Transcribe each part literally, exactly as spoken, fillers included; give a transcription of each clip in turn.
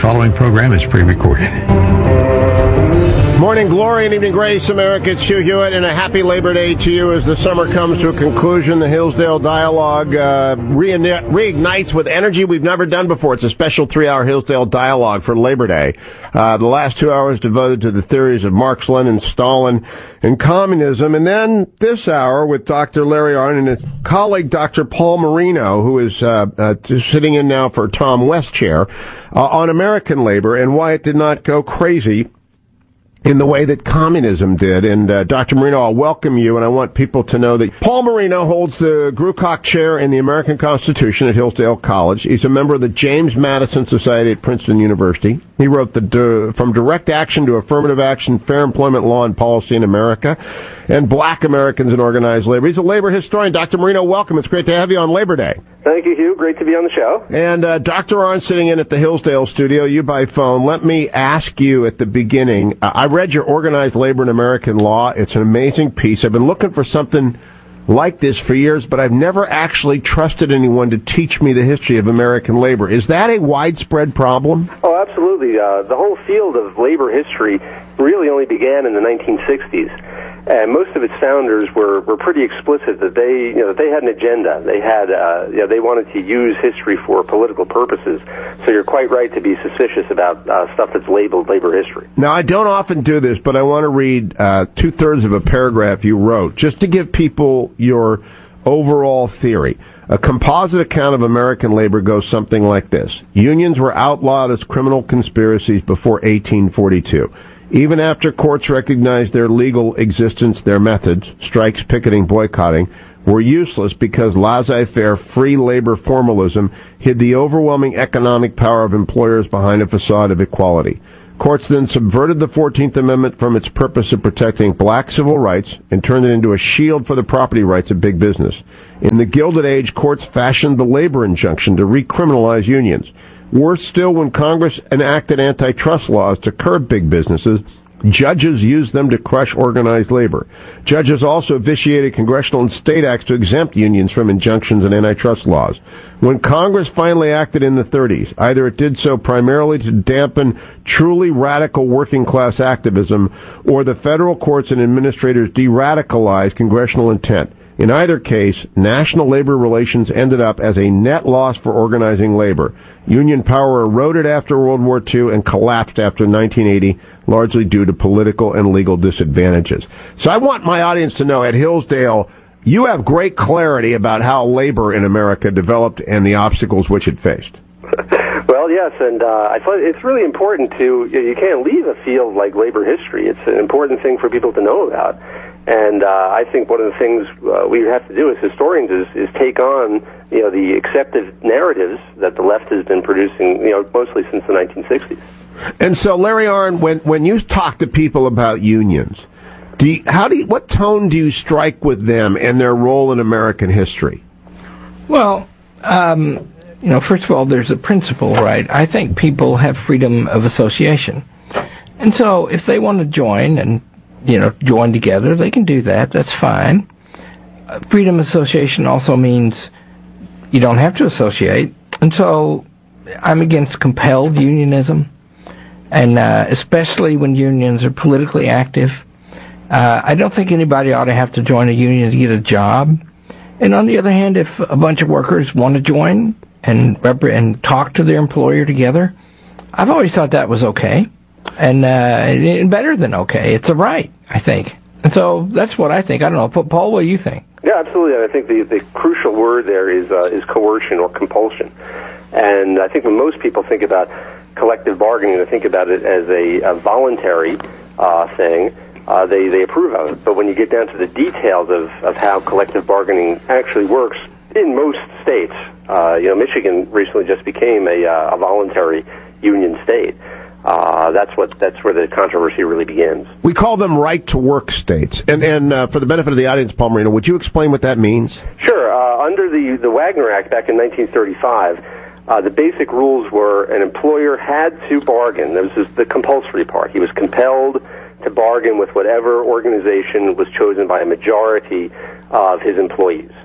following program is pre-recorded. Morning glory and evening grace, America. It's Hugh Hewitt, and a happy Labor Day to you as the summer comes to a conclusion. The Hillsdale Dialogue uh, re- reignites with energy we've never done before. It's a special three-hour Hillsdale Dialogue for Labor Day. Uh, the last two hours devoted to the theories of Marx, Lenin, Stalin, and communism. And then this hour with Doctor Larry Arnn and his colleague, Doctor Paul Marino, who is uh, uh, sitting in now for Tom West chair, uh, on American labor and why it did not go crazy in the way that communism did. And uh, Doctor Marino, I'll welcome you, and I want people to know that Paul Marino holds the Grucock Chair in the American Constitution at Hillsdale College. He's a member of the James Madison Society at Princeton University. He wrote the From Direct Action to Affirmative Action, Fair Employment Law and Policy in America, and Black Americans and Organized Labor. He's a labor historian. Doctor Marino, welcome. It's great to have you on Labor Day. Thank you, Hugh. Great to be on the show. And uh, Doctor Arnn sitting in at the Hillsdale studio, you by phone. Let me ask you at the beginning, uh, I read your Organized Labor in American Law. It's an amazing piece. I've been looking for something like this for years, but I've never actually trusted anyone to teach me the history of American labor. Is that a widespread problem? Oh, absolutely. Uh, the whole field of labor history really only began in the nineteen sixties. And most of its founders were, were pretty explicit that they, you know, that they had an agenda. They had, uh, you know, they wanted to use history for political purposes. So you're quite right to be suspicious about uh, stuff that's labeled labor history. Now, I don't often do this, but I want to read uh, two-thirds of a paragraph you wrote, just to give people your overall theory. A composite account of American labor goes something like this. Unions were outlawed as criminal conspiracies before eighteen forty-two. Even after courts recognized their legal existence, their methods, strikes, picketing, boycotting, were useless because laissez-faire free labor formalism hid the overwhelming economic power of employers behind a facade of equality. Courts then subverted the fourteenth Amendment from its purpose of protecting black civil rights and turned it into a shield for the property rights of big business. In the Gilded Age, courts fashioned the labor injunction to recriminalize unions. Worse still, when Congress enacted antitrust laws to curb big businesses, judges used them to crush organized labor. Judges also vitiated congressional and state acts to exempt unions from injunctions and antitrust laws. When Congress finally acted in the thirties, either it did so primarily to dampen truly radical working-class activism, or the federal courts and administrators de-radicalized congressional intent. In either case, national labor relations ended up as a net loss for organizing labor. Union power eroded after World War Two and collapsed after nineteen eighty, largely due to political and legal disadvantages. So I want my audience to know, at Hillsdale, you have great clarity about how labor in America developed and the obstacles which it faced. Well, yes, and uh, I thought it's really important to, you can't leave a field like labor history. It's an important thing for people to know about. And uh, I think one of the things uh, we have to do as historians is, is take on, you know, the accepted narratives that the left has been producing, you know, mostly since the nineteen sixties. And so, Larry Arnn, when when you talk to people about unions, do you, how do you, what tone do you strike with them and their role in American history? Well, um, you know, first of all, there's a principle, right? I think people have freedom of association, and so if they want to join and you know, join together, they can do that. That's fine. Uh, freedom of association also means you don't have to associate. And so I'm against compelled unionism, and uh, especially when unions are politically active. Uh, I don't think anybody ought to have to join a union to get a job. And on the other hand, if a bunch of workers want to join and rep- and talk to their employer together, I've always thought that was okay. And, uh, and better than okay. It's a right, I think. And so that's what I think. I don't know. Paul, what do you think? Yeah, absolutely. And I think the, the crucial word there is uh, is coercion or compulsion. And I think when most people think about collective bargaining, they think about it as a, a voluntary uh, thing. Uh, they, they approve of it. But when you get down to the details of, of how collective bargaining actually works in most states, uh, you know, Michigan recently just became a, uh, a voluntary union state. Uh, that's what. That's where the controversy really begins. We call them right-to-work states. And, and uh, for the benefit of the audience, Paul Marino, would you explain what that means? Sure. Uh, under the, the Wagner Act back in nineteen thirty-five, uh, the basic rules were an employer had to bargain. This was the compulsory part. He was compelled to bargain with whatever organization was chosen by a majority of his employees.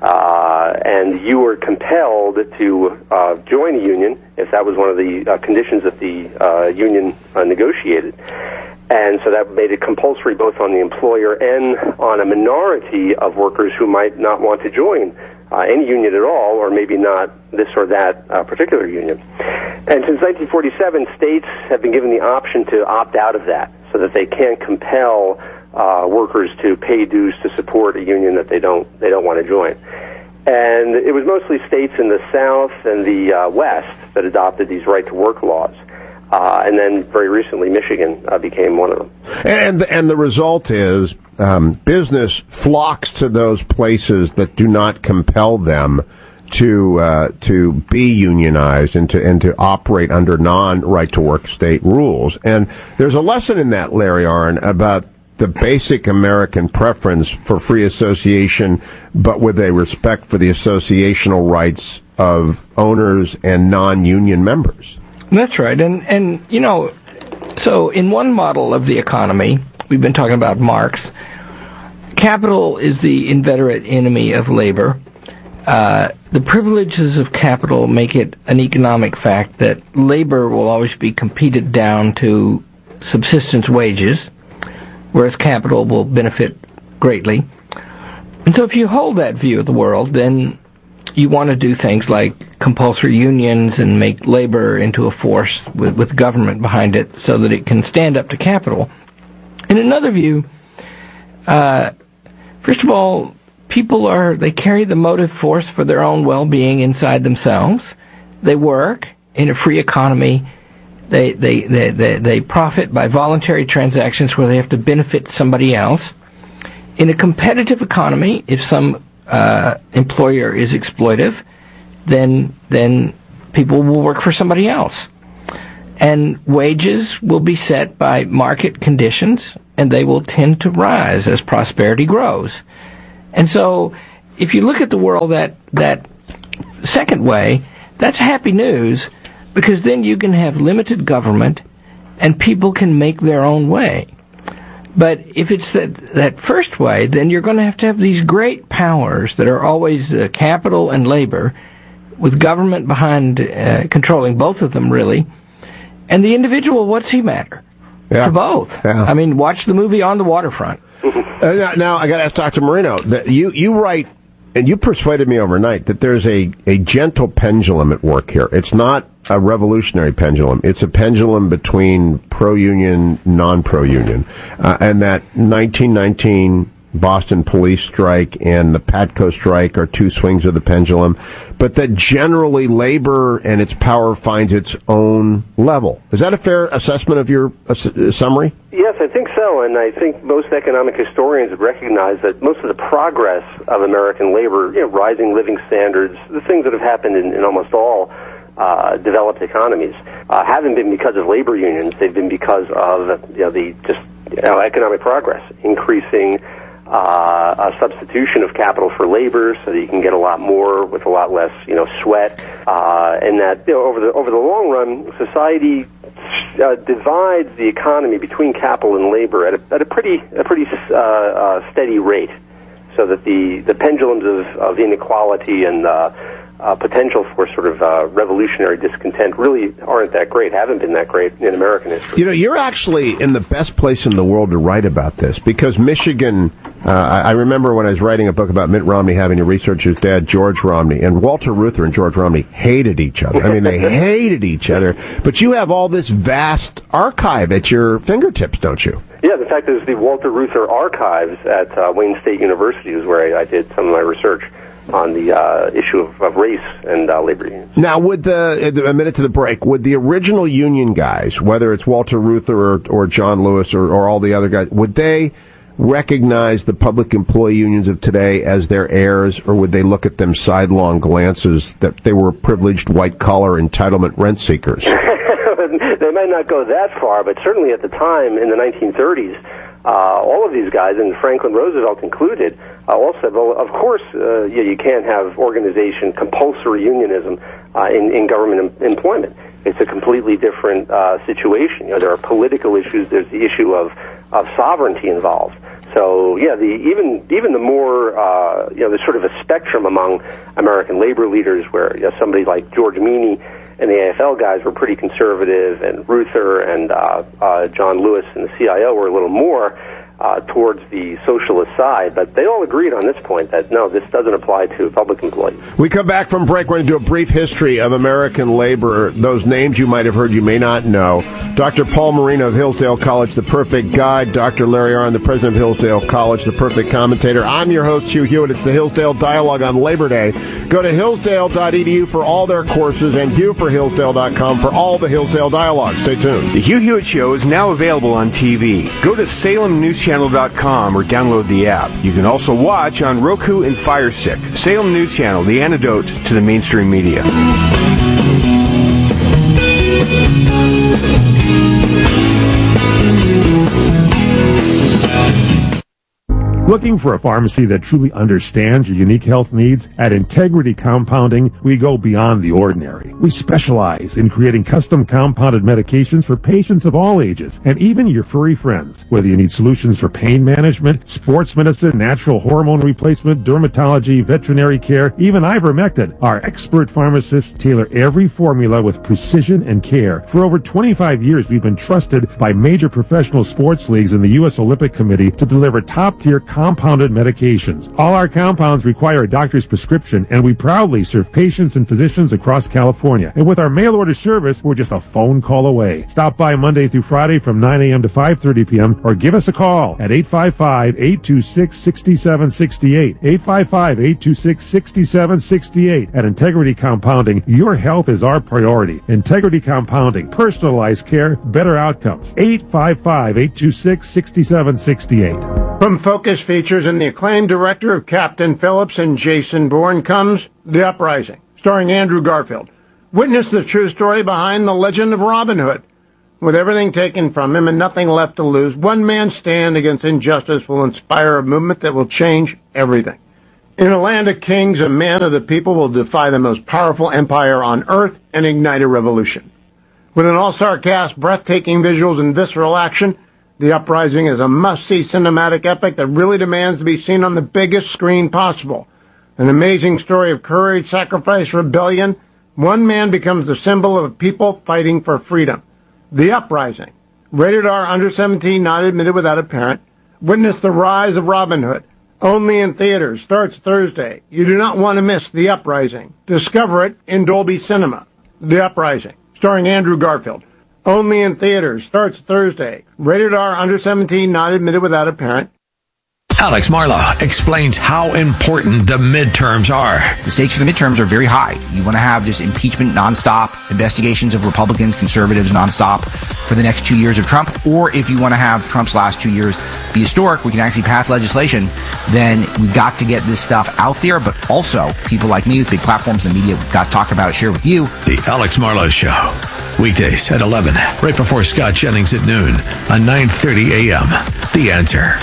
uh, and you were compelled to uh, join a union if that was one of the uh, conditions that the uh, union uh, negotiated. And so that made it compulsory both on the employer and on a minority of workers who might not want to join uh, any union at all, or maybe not this or that uh, particular union. And since nineteen forty-seven, states have been given the option to opt out of that, so that they can't compel uh, workers to pay dues to support a union that they don't they don't want to join. And it was mostly states in the South and the uh, West that adopted these right-to-work laws. Uh, and then very recently, Michigan uh, became one of them. And and the result is um, business flocks to those places that do not compel them to uh, to be unionized and to and to operate under non-right-to-work state rules. And there's a lesson in that, Larry Arnn, about the basic American preference for free association, but with a respect for the associational rights of owners and non-union members. That's right. And, and you know, so in one model of the economy, we've been talking about Marx, capital is the inveterate enemy of labor. Uh, the privileges of capital make it an economic fact that labor will always be competed down to subsistence wages, whereas capital will benefit greatly. And so if you hold that view of the world, then you want to do things like compulsory unions and make labor into a force with, with government behind it so that it can stand up to capital. In another view, uh, first of all, people are, they carry the motive force for their own well-being inside themselves. They work in a free economy. They, they, they, they, they profit by voluntary transactions where they have to benefit somebody else. In a competitive economy, if some uh, employer is exploitive, then, then people will work for somebody else. And wages will be set by market conditions, and they will tend to rise as prosperity grows. And so, if you look at the world that, that second way, that's happy news, because then you can have limited government and people can make their own way. But if it's that, that first way, then you're going to have to have these great powers that are always uh, capital and labor, with government behind uh, controlling both of them, really. And the individual, what's he matter? Yeah. To both. Yeah. I mean, watch the movie On the Waterfront. uh, now, now, I got to ask Doctor Marino, that you, you write, and you persuaded me overnight, that there's a, a gentle pendulum at work here. It's not a revolutionary pendulum. It's a pendulum between pro-union, non-pro-union. Uh, and that nineteen nineteen Boston police strike and the Patco strike are two swings of the pendulum, but that generally labor and its power finds its own level. Is that a fair assessment of your uh, summary? Yes, I think so, and I think most economic historians have recognized that most of the progress of American labor, you know, rising living standards, the things that have happened in, in almost all uh, developed economies, uh, haven't been because of labor unions. They've been because of, you know, the just you know, economic progress, increasing Uh, a substitution of capital for labor, so that you can get a lot more with a lot less, you know, sweat, uh, and that, you know, over the over the long run, society uh, divides the economy between capital and labor at a, at a pretty a pretty uh, uh, steady rate, so that the the pendulums of, of inequality and uh, uh, potential for sort of uh, revolutionary discontent really aren't that great, haven't been that great in American history. You know, you're actually in the best place in the world to write about this, because Michigan, uh, I, I remember when I was writing a book about Mitt Romney having to research his dad, George Romney, and Walter Reuther and George Romney hated each other. I mean, they hated each other. But you have all this vast archive at your fingertips, don't you? Yeah, in fact, there's the Walter Reuther Archives at uh, Wayne State University, is where I, I did some of my research on the uh, issue of, of race and uh, labor unions. Now, would the, a minute to the break, would the original union guys, whether it's Walter Reuther or, or John Lewis or, or all the other guys, would they recognize the public employee unions of today as their heirs, or would they look at them sidelong glances that they were privileged white-collar entitlement rent seekers? They might not go that far, but certainly at the time in the nineteen thirties, uh, all of these guys, and Franklin Roosevelt included, uh, all said, well, of course, uh, yeah, you can't have organization, compulsory unionism uh, in, in government em- employment. it's a completely different uh, situation. You know, there are political issues. There's the issue of, of sovereignty involved. So, yeah, the even even the more, uh, you know, there's sort of a spectrum among American labor leaders where, you know, somebody like George Meany and the A F L guys were pretty conservative, and Reuther and uh, uh, John Lewis and the C I O were a little more uh, towards the socialist side. But they all agreed on this point that, no, this doesn't apply to public employees. We come back from break. We're going to do a brief history of American labor, those names you might have heard, you may not know. Doctor Paul Marino of Hillsdale College, the perfect guide. Doctor Larry Arnn, the president of Hillsdale College, the perfect commentator. I'm your host, Hugh Hewitt. It's the Hillsdale Dialogue on Labor Day. Go to hillsdale dot e d u for all their courses and hugh for hillsdale dot com for all the Hillsdale Dialogue. Stay tuned. The Hugh Hewitt Show is now available on T V. Go to salem news channel dot com or download the app. You can also watch on Roku and Fire Stick. Salem News Channel, the antidote to the mainstream media. Looking for a pharmacy that truly understands your unique health needs? At Integrity Compounding, we go beyond the ordinary. We specialize in creating custom compounded medications for patients of all ages, and even your furry friends. Whether you need solutions for pain management, sports medicine, natural hormone replacement, dermatology, veterinary care, even ivermectin, our expert pharmacists tailor every formula with precision and care. For over twenty-five years, we've been trusted by major professional sports leagues and the U S Olympic Committee to deliver top-tier compounded medications. All our compounds require a doctor's prescription, and we proudly serve patients and physicians across California. And with our mail-order service, we're just a phone call away. Stop by Monday through Friday from nine a.m. to five thirty p.m. or give us a call at eight five five, eight two six, six seven six eight. eight five five, eight two six, six seven six eight. At Integrity Compounding, your health is our priority. Integrity Compounding, personalized care, better outcomes. eight five five, eight two six, six seven six eight. From Focus Features and the acclaimed director of Captain Phillips and Jason Bourne comes The Uprising, starring Andrew Garfield. Witness the true story behind the legend of Robin Hood. With everything taken from him and nothing left to lose, one man's stand against injustice will inspire a movement that will change everything. In a land of kings, a man of the people will defy the most powerful empire on earth and ignite a revolution. With an all-star cast, breathtaking visuals, and visceral action, The Uprising is a must-see cinematic epic that really demands to be seen on the biggest screen possible. An amazing story of courage, sacrifice, rebellion. One man becomes the symbol of a people fighting for freedom. The Uprising. Rated R, under seventeen, not admitted without a parent. Witness the rise of Robin Hood. Only in theaters. Starts Thursday. You do not want to miss The Uprising. Discover it in Dolby Cinema. The Uprising. Starring Andrew Garfield. Only in theaters. Starts Thursday. Rated R, under seventeen, not admitted without a parent. Alex Marla explains how important the midterms are. The stakes for the midterms are very high. You want to have just impeachment nonstop, investigations of Republicans, conservatives nonstop for the next two years of Trump. Or if you want to have Trump's last two years be historic, we can actually pass legislation, then we've got to get this stuff out there. But also, people like me with big platforms in the media, we've got to talk about it, share with you. The Alex Marla Show. Weekdays at eleven, right before Scott Jennings at noon on nine thirty a.m. The Answer.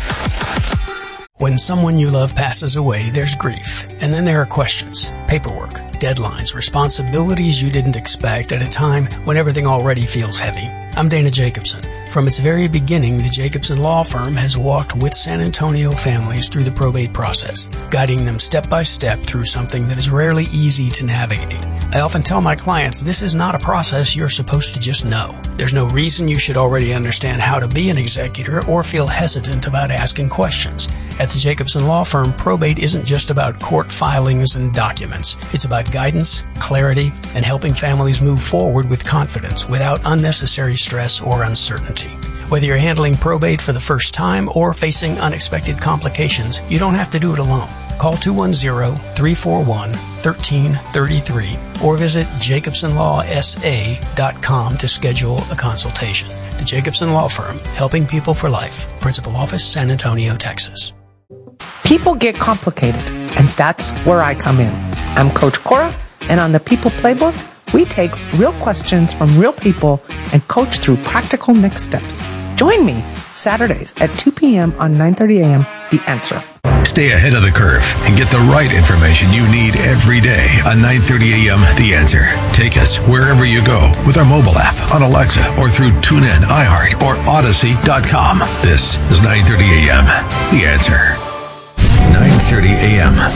When someone you love passes away, there's grief. And then there are questions, paperwork, deadlines, responsibilities you didn't expect at a time when everything already feels heavy. I'm Dana Jacobson. From its very beginning, the Jacobson Law Firm has walked with San Antonio families through the probate process, guiding them step by step through something that is rarely easy to navigate. I often tell my clients this is not a process you're supposed to just know. There's no reason you should already understand how to be an executor or feel hesitant about asking questions. At the Jacobson Law Firm, probate isn't just about court filings and documents. It's about guidance, clarity, and helping families move forward with confidence without unnecessary stress or uncertainty. Whether you're handling probate for the first time or facing unexpected complications, you don't have to do it alone. Call two one zero, three four one, one three three three or visit jacobson law s a dot com to schedule a consultation. The Jacobson Law Firm, helping people for life. Principal Office, San Antonio, Texas. People get complicated, and that's where I come in. I'm Coach Cora, and on the People Playbook, we take real questions from real people and coach through practical next steps. Join me Saturdays at two p.m. on nine thirty a.m. The Answer. Stay ahead of the curve and get the right information you need every day on nine thirty a.m. The Answer. Take us wherever you go with our mobile app, on Alexa, or through TuneIn, iHeart, or Odyssey dot com. This is nine thirty a.m. The Answer. nine thirty a.m.